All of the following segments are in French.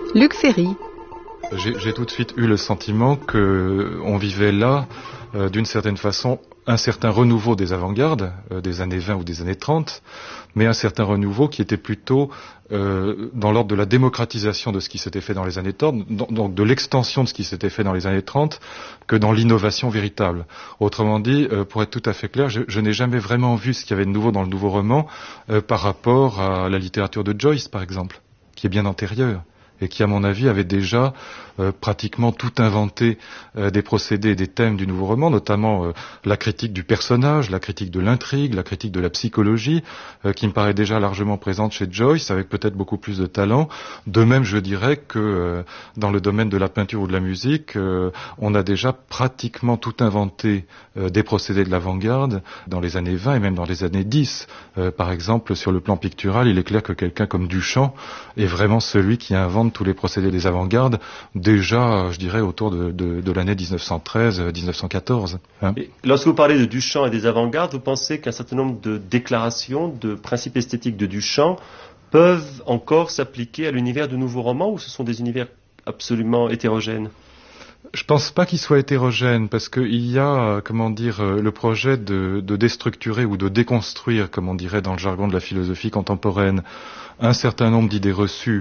Luc Ferry. J'ai tout de suite eu le sentiment qu'on vivait là, d'une certaine façon, un certain renouveau des avant-gardes, des années 20 ou des années 30, mais un certain renouveau qui était plutôt dans l'ordre de la démocratisation de ce qui s'était fait dans les années 30, donc de l'extension de ce qui s'était fait dans les années 30, que dans l'innovation véritable. Autrement dit, pour être tout à fait clair, je n'ai jamais vraiment vu ce qu'il y avait de nouveau dans le nouveau roman par rapport à la littérature de Joyce, par exemple, qui est bien antérieure et qui, à mon avis, avait déjà pratiquement tout inventé des procédés et des thèmes du nouveau roman, notamment la critique du personnage, la critique de l'intrigue, la critique de la psychologie, qui me paraît déjà largement présente chez Joyce, avec peut-être beaucoup plus de talent. De même, je dirais que dans le domaine de la peinture ou de la musique, on a déjà pratiquement tout inventé des procédés de l'avant-garde dans les années 20 et même dans les années 10. Par exemple, sur le plan pictural, il est clair que quelqu'un comme Duchamp est vraiment celui qui invente tous les procédés des avant-gardes, déjà, je dirais, autour de l'année 1913-1914. Hein. Lorsque vous parlez de Duchamp et des avant-gardes, vous pensez qu'un certain nombre de déclarations, de principes esthétiques de Duchamp peuvent encore s'appliquer à l'univers du nouveau roman, ou ce sont des univers absolument hétérogènes ? Je pense pas qu'il soit hétérogène, parce qu'il y a, le projet de déstructurer ou de déconstruire, comme on dirait dans le jargon de la philosophie contemporaine, un certain nombre d'idées reçues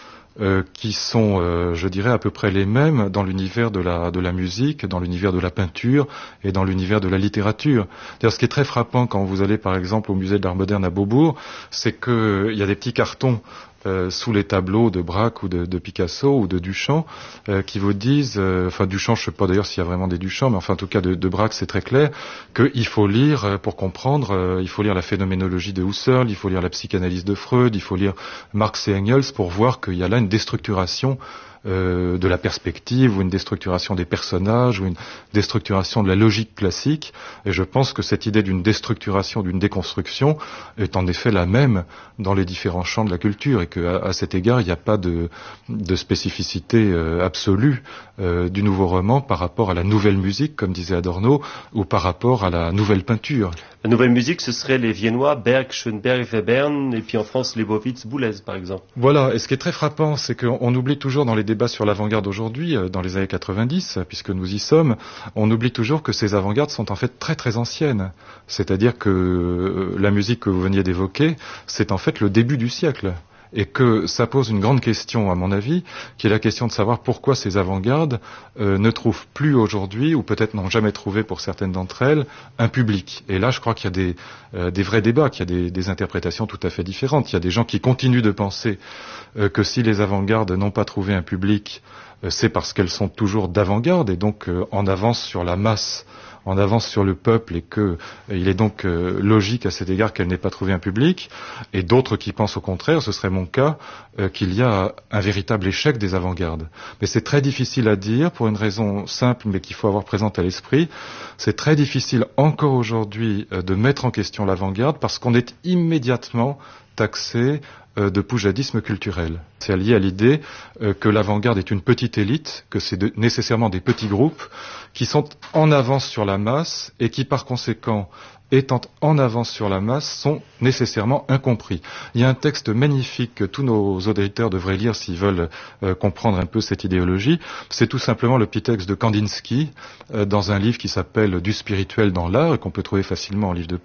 qui sont, je dirais, à peu près les mêmes dans l'univers de la musique, dans l'univers de la peinture et dans l'univers de la littérature. D'ailleurs, ce qui est très frappant quand vous allez, par exemple, au musée de l'art moderne à Beaubourg, c'est qu'il y a des petits cartons sous les tableaux de Braque ou de Picasso ou de Duchamp qui vous disent, Duchamp, je sais pas d'ailleurs s'il y a vraiment des Duchamp, mais en tout cas de Braque, c'est très clair qu'il faut lire pour comprendre, il faut lire la phénoménologie de Husserl, il faut lire la psychanalyse de Freud, il faut lire Marx et Engels pour voir qu'il y a là une déstructuration de la perspective, ou une déstructuration des personnages, ou une déstructuration de la logique classique. Et je pense que cette idée d'une déstructuration, d'une déconstruction est en effet la même dans les différents champs de la culture, et qu'à cet égard, il n'y a pas de spécificité absolue du nouveau roman par rapport à la nouvelle musique, comme disait Adorno, ou par rapport à la nouvelle peinture. La nouvelle musique, ce serait les Viennois, Berg, Schoenberg, Webern, et puis en France, Leibowitz, Boulez, par exemple. Voilà, et ce qui est très frappant, c'est qu'on oublie toujours dans les débats sur l'avant-garde aujourd'hui, dans les années 90, puisque nous y sommes, on oublie toujours que ces avant-gardes sont en fait très très anciennes. C'est-à-dire que la musique que vous veniez d'évoquer, c'est en fait le début du siècle. Et que ça pose une grande question, à mon avis, qui est la question de savoir pourquoi ces avant-gardes ne trouvent plus aujourd'hui, ou peut-être n'ont jamais trouvé pour certaines d'entre elles, un public. Et là, je crois qu'il y a des vrais débats, qu'il y a des interprétations tout à fait différentes. Il y a des gens qui continuent de penser que si les avant-gardes n'ont pas trouvé un public, c'est parce qu'elles sont toujours d'avant-garde, et donc en avance sur la masse, en avance sur le peuple, et que il est donc logique à cet égard qu'elle n'ait pas trouvé un public, et d'autres qui pensent au contraire, ce serait mon cas, qu'il y a un véritable échec des avant-gardes. Mais c'est très difficile à dire, pour une raison simple, mais qu'il faut avoir présente à l'esprit. C'est très difficile encore aujourd'hui de mettre en question l'avant-garde, parce qu'on est immédiatement taxé de poujadisme culturel. C'est lié à l'idée que l'avant-garde est une petite élite, que c'est nécessairement des petits groupes qui sont en avance sur la masse et qui par conséquent, étant en avance sur la masse, sont nécessairement incompris. Il y a un texte magnifique que tous nos auditeurs devraient lire s'ils veulent comprendre un peu cette idéologie. C'est tout simplement le petit texte de Kandinsky dans un livre qui s'appelle Du spirituel dans l'art, et qu'on peut trouver facilement en livre de